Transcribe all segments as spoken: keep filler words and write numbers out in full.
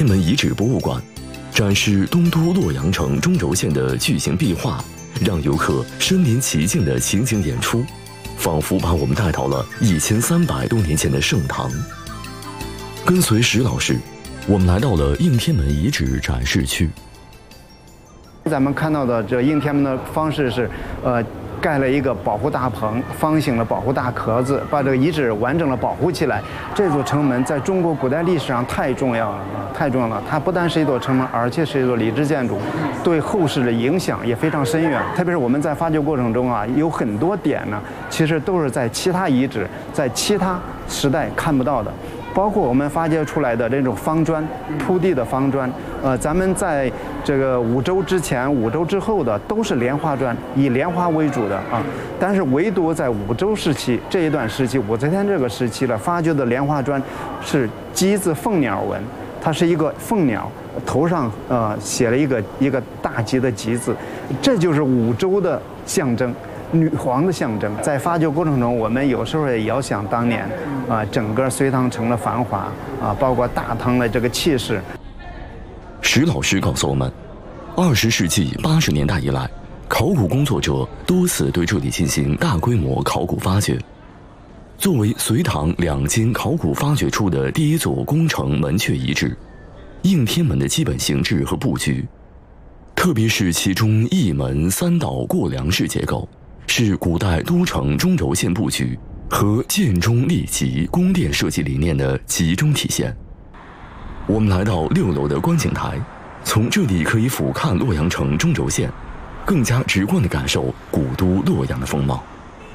天门遗址博物馆，展示东都洛阳城中轴线的巨型壁画，让游客身临其境的情景演出，仿佛把我们带到了一千三百多年前的盛唐。跟随石老师，我们来到了应天门遗址展示区。 咱们看到的这应天门的方式是，呃，盖了一个保护大棚，方形的保护大壳子，把这个遗址完整的保护起来。这座城门在中国古代历史上太重要了，太重要了。它不但是一座城门，而且是一座礼制建筑，对后世的影响也非常深远。特别是我们在发掘过程中啊，有很多点呢，其实都是在其他遗址、在其他时代看不到的。包括我们发掘出来的这种方砖，铺地的方砖，呃，咱们在这个五周之前、五周之后的都是莲花砖，以莲花为主的啊。但是唯独在五周时期这一段时期，武则天这个时期了，发掘的莲花砖是鸡字凤鸟纹，它是一个凤鸟，头上呃写了一个一个大吉的吉字，这就是五周的象征。女皇的象征，在发掘过程中，我们有时候也遥想当年，啊，整个隋唐城的繁华啊，包括大唐的这个气势。 石老师告诉我们，二十世纪八十年代以来，考古工作者多次对这里进行大规模考古发掘。作为隋唐两京考古发掘出的第一座宫城门阙遗址，应天门的基本形制和布局，特别是其中一门三道过梁式结构，是古代都城中轴线布局和建中立集宫殿设计理念的集中体现。我们来到六楼的观景台，从这里可以俯瞰洛阳城中轴线，更加直观地感受古都洛阳的风貌。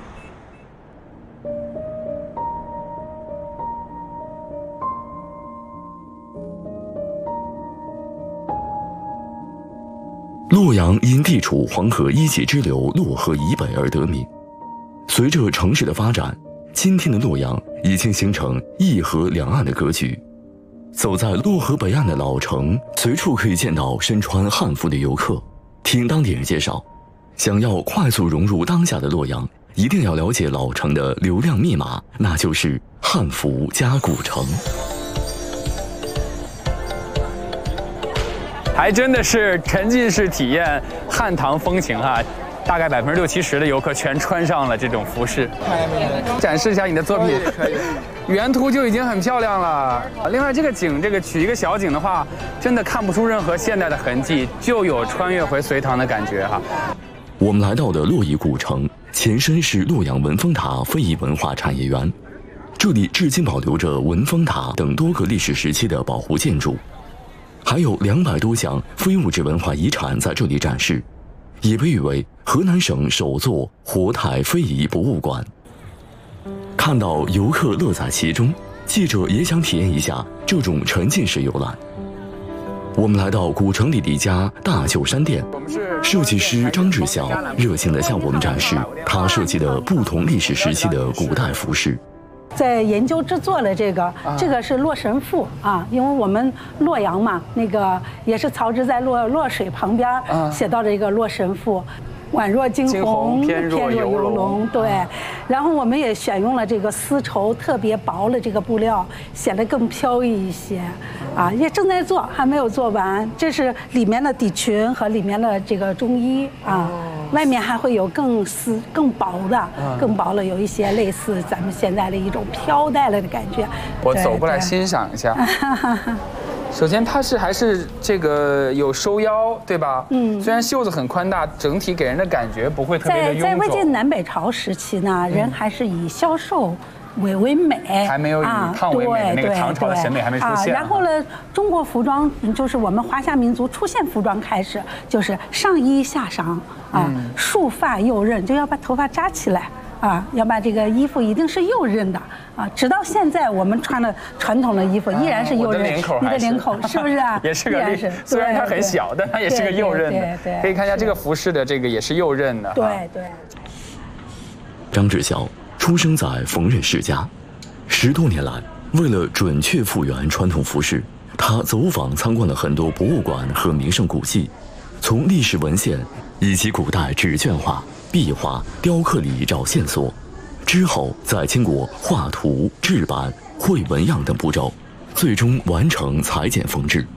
洛阳因地处黄河一级支流洛河以北而得名。随着城市的发展，今天的洛阳已经形成一河两岸的格局。走在洛河北岸的老城，随处可以见到身穿汉服的游客。听当地人介绍，想要快速融入当下的洛阳，一定要了解老城的流量密码，那就是汉服加古城。 还真的是沉浸式体验汉唐风情哈、啊，大概百分之六七十的游客全穿上了这种服饰。展示一下你的作品，原图就已经很漂亮了。另外，这个景，这个取一个小景的话，真的看不出任何现代的痕迹，就有穿越回隋唐的感觉哈。 我们来到的洛邑古城，前身是洛阳文峰塔非遗文化产业园，这里至今保留着文峰塔等多个历史时期的保护建筑。还有两百多项非物质文化遗产在这里展示，也被誉为河南省首座活态非遗博物馆。看到游客乐在其中，记者也想体验一下这种沉浸式游览。我们来到古城里的一家大旧衫店，设计师张志晓热情地向我们展示他设计的不同历史时期的古代服饰。 在研究制作了这个，啊、这个是洛神赋啊，因为我们洛阳嘛，那个也是曹植在洛洛水旁边写到这个洛神赋。宛若惊鸿， 偏若游龙。 对，然后我们也选用了这个丝绸特别薄的这个布料，显得更飘逸一些。啊，也正在做，还没有做完。这是里面的底裙和里面的这个中衣啊，外面还会有更丝、更薄的、更薄的，有一些类似咱们现在的一种飘带了的感觉。 我走过来欣赏一下。首先，它是还是这个有收腰，对吧？嗯，虽然袖子很宽大，整体给人的感觉不会特别的臃肿。 在在魏晋南北朝时期呢，嗯、人还是以消瘦为为美， 还没有以胖为美的那个唐朝的审美还没出现。 啊、然后呢，中国服装就是我们华夏民族出现服装开始，就是上衣下裳啊，嗯、束发右衽，就要把头发扎起来。啊，要把这个衣服一定是右衽的啊！直到现在，我们穿的传统的衣服依然是右衽。你的领口是不是啊？ 也是个例，虽然它很小，但它也是个右衽的。 对对， 可以看一下这个服饰的这个也是右衽的。 对对。 张志晓出生在缝纫世家，十多年来，为了准确复原传统服饰，他走访参观了很多博物馆和名胜古迹，从历史文献以及古代纸卷画、壁画、雕刻里找线索，之后再经过画图、制版、绘纹样等步骤，最终完成裁剪缝制。